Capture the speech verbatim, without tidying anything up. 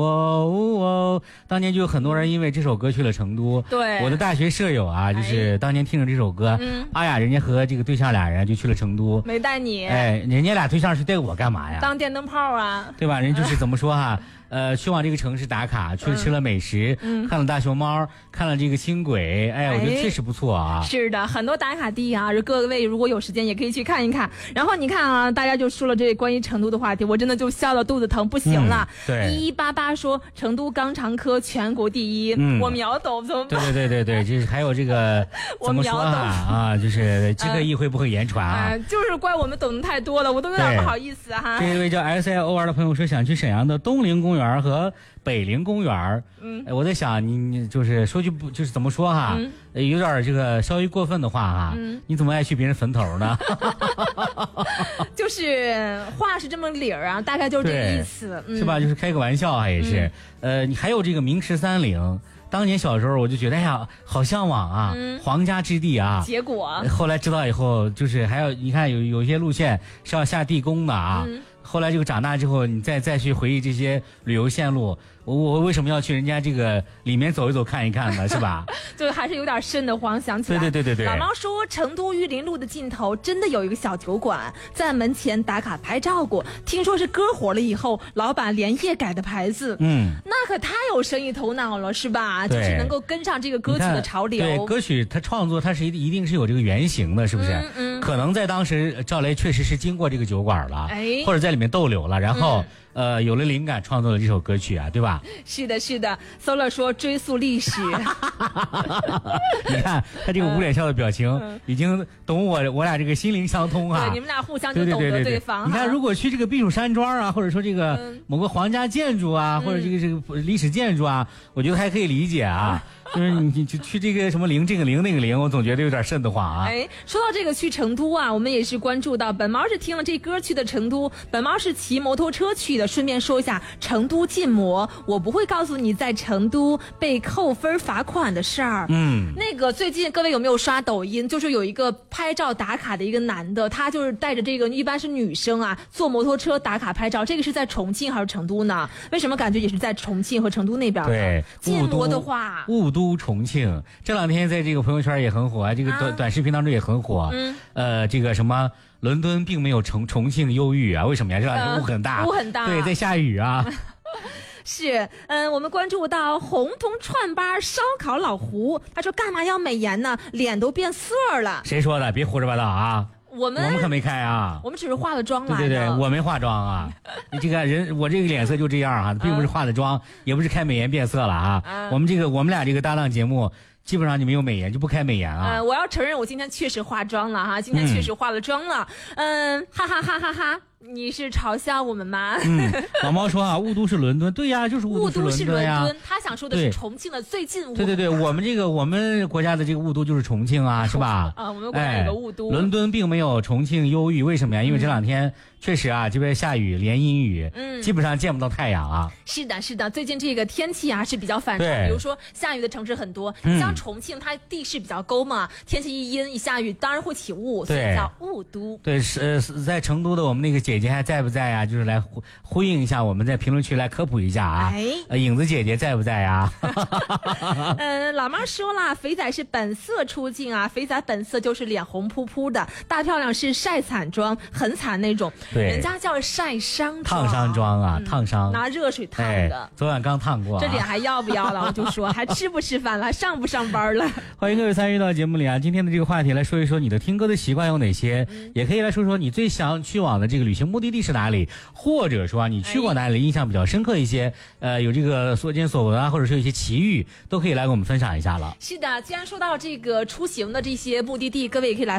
哦哦，当年就有很多人因为这首歌去了成都。 对， 我的大学舍友啊，就是当年听着这首歌，嗯，哎呀，人家和这个对象俩人就去了成都， 没带你。 哎，人家俩对象是带我干嘛呀？ 当电灯泡啊， 对吧？人就是怎么说哈、啊？呃，去往这个城市打卡，去吃了美食，嗯，看了大熊猫，看了这个轻轨，哎呀，我觉得确实不错啊。 是的，很多打卡地啊，各位如果有时间也可以去看一看。然后你看啊，大家就说了这关于成都的话题，我真的就笑到肚子疼，不行了。 嗯、对， 一一八八说成都肛肠科全国第一，嗯、我秒懂，怎么办？ 对对对对对，就是还有这个怎么说啊？啊，就是这个议会不会言传啊、 呃呃？就是怪我们懂得太多了，我都有点不好意思哈。 这一位叫 S I O R 的朋友说，想去沈阳的东陵公园和北陵公园，嗯，我在想你你就是说句不就是怎么说哈，嗯、有点这个稍微过分的话哈，嗯、你怎么爱去别人坟头呢？ 就是话是这么理儿啊，大概就是这个意思， 嗯、是吧？就是开个玩笑啊，也是。嗯、呃，你还有这个明池三陵。当年小时候我就觉得，哎呀，好向往啊，嗯、皇家之地啊。 结果后来知道以后，就是还要你看有有些路线是要下地宫的啊。嗯、后来这个长大之后，你再再去回忆这些旅游线路，我我为什么要去人家这个里面走一走看一看呢？是吧？ 就还是有点瘆得慌，想起来。 对对对对对。 老猫说，成都玉林路的尽头真的有一个小酒馆，在门前打卡拍照过，听说是歌火了以后，老板连夜改的牌子。嗯，那可太有生意头脑了，是吧？就是能够跟上这个歌曲的潮流。 对，歌曲它创作它是一定是有这个原型的，是不是？嗯嗯。可能在当时赵雷确实是经过这个酒馆了，哎，或者在里面逗留了，然后。嗯呃，有了灵感，创作了这首歌曲啊，对吧？ 是的，是的。Solar 说追溯历史， 你看他这个捂脸笑的表情，嗯、已经懂我我俩这个心灵相通啊。 对，你们俩互相就懂得对方。 你看，如果去这个避暑山庄啊，或者说这个某个皇家建筑啊，嗯、或者这个这个历史建筑啊，我觉得还可以理解啊。就是你你就去这个什么陵这个陵那个陵，我总觉得有点瘆得慌啊。 哎，说到这个去成都啊，我们也是关注到本毛是听了这歌去的成都，本毛是骑摩托车去的。顺便说一下，成都禁摩，我不会告诉你在成都被扣分罚款的事儿。嗯，那个最近各位有没有刷抖音？就是有一个拍照打卡的一个男的，他就是带着这个一般是女生啊，坐摩托车打卡拍照。这个是在重庆还是成都呢？为什么感觉也是在重庆和成都那边？ 对， 禁摩的话， 雾都。都重庆这两天在这个朋友圈也很火啊，这个短、啊、短视频当中也很火。嗯，呃，这个什么伦敦并没有重重庆忧郁啊？为什么呀？这两天雾很大， 呃、雾很大， 对，在下雨啊。 是，嗯，我们关注到红铜串吧烧烤老胡，他说干嘛要美颜呢？脸都变色了。 谁说的？别胡说八道啊！ 我们我们可没开啊， 我们只是化了妆来的。 对对对，我没化妆啊。你这个人，我这个脸色就这样啊，并不是化的妆，嗯、也不是开美颜变色了啊。嗯、我们这个我们俩这个搭档节目，基本上你没有美颜就不开美颜啊。 呃，我要承认，我今天确实化妆了哈，今天确实化了妆了。嗯，哈哈哈哈哈。你是嘲笑我们吗？ 嗯，老猫说啊，雾都是伦敦，对呀，就是雾都是伦敦呀。 他想说的是重庆的最近雾。 对对对，我们这个我们国家的这个雾都就是重庆啊，是吧？ 啊，我们国家有个雾都。 哎、伦敦并没有重庆忧郁，为什么呀？因为这两天确实啊，这边下雨，连阴雨，嗯，基本上见不到太阳啊。 是的，是的，最近这个天气啊是比较反常，比如说下雨的城市很多，嗯、像重庆它地势比较高嘛，天气一阴一下雨，当然会起雾，所以叫雾都。 对，是、呃、在成都的我们那个姐姐还在不在？啊，就是来呼呼应一下，我们在评论区来科普一下啊。哎，呃、影子姐姐在不在啊？ 嗯，老妈说了，肥仔是本色出镜啊，肥仔本色就是脸红扑扑的，大漂亮是晒惨妆，很惨那种。对，人家叫晒伤妆， 烫伤妆啊，嗯、烫伤， 拿热水烫的。 哎、昨晚刚烫过、啊， 这脸还要不要了？我就说，还吃不吃饭了？上不上班了？ 欢迎各位参与到节目里啊！今天的这个话题来说一说你的听歌的习惯有哪些，嗯、也可以来说说你最想去往的这个旅行目的地是哪里。或者说你去过哪里印象比较深刻一些，呃，有这个所见所闻啊，或者说有一些奇遇，都可以来跟我们分享一下了。 是的，既然说到这个出行的这些目的地，各位也可以来